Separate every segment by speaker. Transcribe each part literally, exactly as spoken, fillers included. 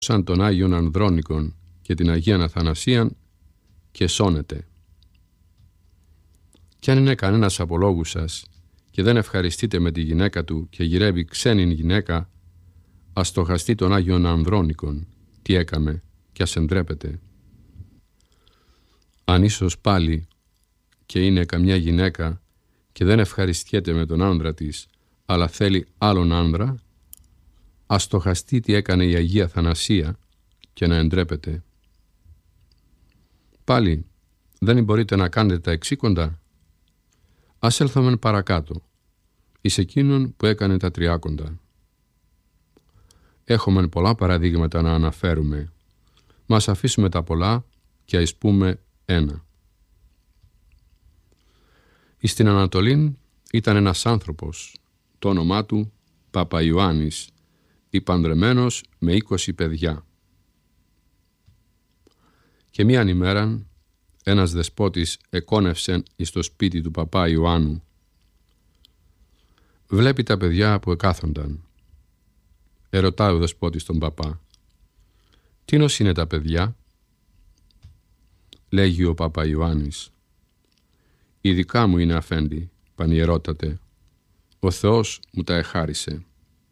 Speaker 1: σαν τον Άγιον Ανδρώνικον και την Αγίαν Αθανασίαν και σώνεται. Κι αν είναι κανένας από λόγους σας και δεν ευχαριστείτε με τη γυναίκα του και γυρεύει ξένην γυναίκα, ας στοχαστεί τον Άγιον Ανδρώνικον τι έκαμε και ας εντρέπεται. Αν ίσως πάλι και είναι καμιά γυναίκα και δεν ευχαριστιέται με τον άνδρα της, αλλά θέλει άλλον άνδρα, ας στοχαστεί τι έκανε η Αγία Αθανασία και να εντρέπεται. Πάλι, δεν μπορείτε να κάνετε τα εξήκοντα. Ας έλθομεν παρακάτω, εις εκείνον που έκανε τα τριάκοντα. Έχομεν πολλά παραδείγματα να αναφέρουμε, μας αφήσουμε τα πολλά και ας πούμε ένα. Εις την Ανατολήν ήταν ένας άνθρωπος, το όνομά του Παπαϊωάννης, υπανδρεμένος με είκοσι παιδιά. Και μίαν ημέραν ένας δεσπότης εκόνευσεν εις το σπίτι του παπά Ιωάννου. Βλέπει τα παιδιά που εκάθονταν. Ερωτάει ο δεσπότης τον παπά. «Τίνος είναι τα παιδιά?» Λέγει ο παπά Ιωάννης. «Η δικά μου είναι, αφέντη, πανιερότατε. Ο Θεός μου τα εχάρισε».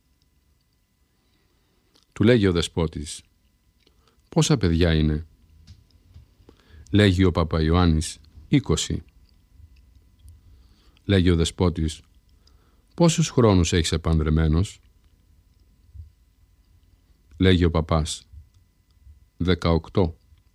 Speaker 1: Του λέγει ο δεσπότης. «Πόσα παιδιά είναι?» Λέγει ο παπά Ιωάννης. «Είκοσι». Λέγει ο δεσπότης. «Πόσους χρόνους έχεις επανδρεμένος?» Λέγει ο παπάς. «Δεκαοκτώ».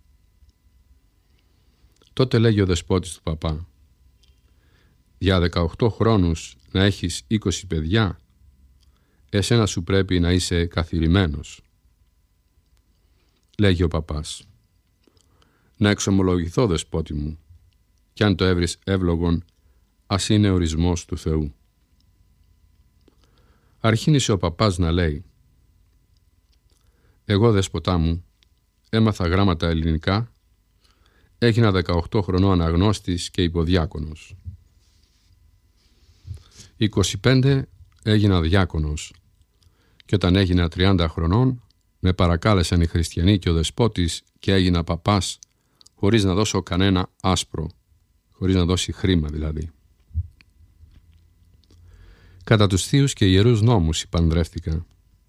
Speaker 1: Τότε λέγει ο δεσπότης του παπά. «Για δεκαοκτώ χρόνους να έχεις είκοσι παιδιά, εσένα σου πρέπει να είσαι καθηρημένος». Λέγει ο παπάς. «Να εξομολογηθώ, δεσπότη μου, κι αν το έβρεις εύλογον, ας είναι ορισμός του Θεού». Αρχίνησε ο παπάς να λέει. «Εγώ, δεσποτά μου, έμαθα γράμματα ελληνικά, έγινα δεκαοκτώ χρονών αναγνώστης και υποδιάκονος. είκοσι πέντε έγινα διάκονος και όταν έγινα τριάντα χρονών με παρακάλεσαν οι χριστιανοί και ο δεσπότης και έγινα παπάς χωρίς να δώσω κανένα άσπρο, χωρίς να δώσει χρήμα δηλαδή. Κατά τους θείους και ιερούς νόμους υπανδρεύτηκα.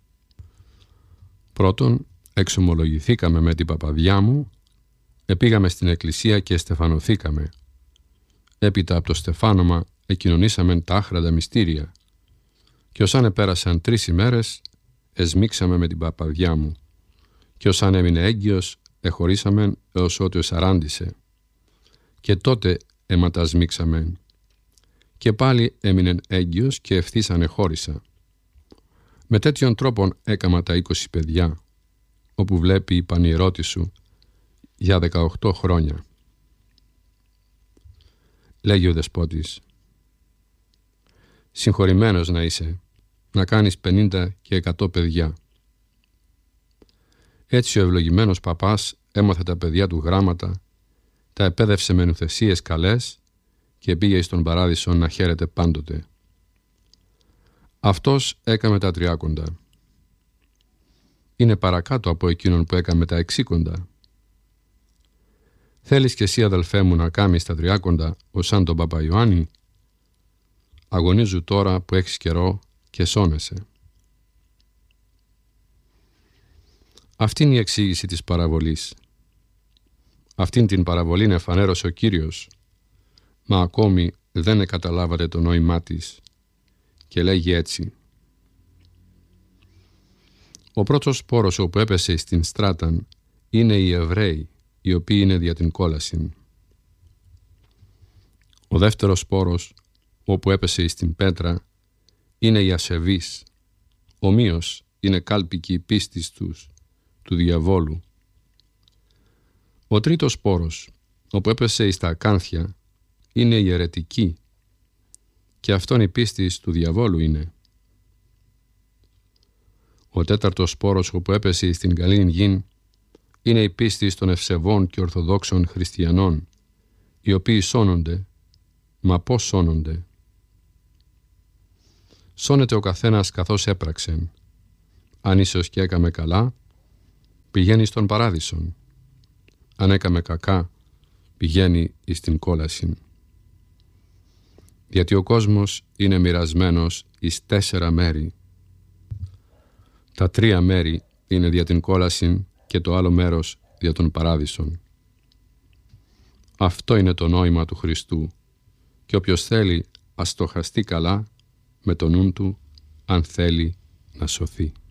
Speaker 1: Πρώτον, εξομολογηθήκαμε με την παπαδιά μου, επήγαμε στην εκκλησία και στεφανωθήκαμε. Έπειτα από το στεφάνωμα εκοινωνήσαμε τα άχραντα μυστήρια και όσαν επέρασαν τρεις ημέρες εσμίξαμε με την παπαδιά μου και όσαν έμεινε έγκυος εχωρίσαμε έως ότου εσαράντισε και τότε αιματασμίξαμε και πάλι έμεινε έγκυος και ευθύς ανεχώρισα. Με τέτοιον τρόπον έκαμα τα είκοσι παιδιά, όπου βλέπει η πανιερώτη σου για δεκαοκτώ χρόνια». Λέγει ο δεσπότης. «Συγχωρημένος να είσαι, να κάνεις πενήντα και εκατό παιδιά». Έτσι ο ευλογημένος παπάς έμαθε τα παιδιά του γράμματα, τα επέδευσε με νουθεσίες καλές και πήγε στον παράδεισο να χαίρεται πάντοτε. Αυτός έκαμε τα τριάκοντα. Είναι παρακάτω από εκείνον που έκαμε τα εξήκοντα. Θέλεις κι εσύ, αδελφέ μου, να κάμεις τα τριάκοντα ως σαν τον παπά Ιωάννη? Αγωνίζου τώρα που έχεις καιρό και σώνεσαι. Αυτή είναι η εξήγηση της παραβολής. Αυτήν την παραβολήν εφανέρωσε ο Κύριος, μα ακόμη δεν καταλάβατε το νόημά της και λέγει έτσι. Ο πρώτος σπόρος όπου έπεσε στην στράταν είναι οι Εβραίοι, οι οποίοι είναι δια την κόλασιν. Ο δεύτερος σπόρος όπου έπεσε στην πέτρα είναι οι ασεβείς, ομοίως είναι κάλπικοι η πίστης τους του διαβόλου. Ο τρίτος σπόρος όπου έπεσε στα ακάνθια είναι οι αιρετικοί και αυτόν η πίστης του διαβόλου είναι. Ο τέταρτος σπόρος όπου έπεσε στην καλήν γην είναι η πίστη των ευσεβών και ορθοδόξων χριστιανών, οι οποίοι σώνονται. Μα πώς σώνονται? Σώνεται ο καθένας καθώς έπραξεν. Αν ίσως και έκαμε καλά, πηγαίνει στον παράδεισον. Αν έκαμε κακά, πηγαίνει εις την κόλασιν. Γιατί ο κόσμος είναι μοιρασμένος εις τέσσερα μέρη. Τα τρία μέρη είναι δια την κόλασιν και το άλλο μέρος δια τον παράδεισον. Αυτό είναι το νόημα του Χριστού και όποιος θέλει ας το χαστεί καλά με το νου του αν θέλει να σωθεί.